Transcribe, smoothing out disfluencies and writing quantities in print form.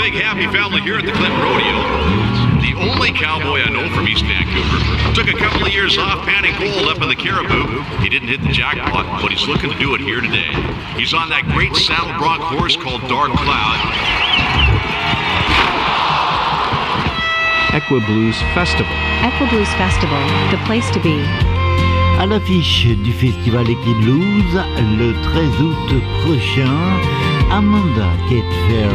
big happy family here at the Clinton Rodeo. The only cowboy I know from East Vancouver took a couple of years off panning gold up in the Caribou. He didn't hit the jackpot, but he's looking to do it here today. He's on that great saddle bronc horse called Dark Cloud. Equiblues Festival. Equiblues Festival, the place to be. À l'affiche du festival Equiblues, le 13 août prochain, Amanda Kate Fair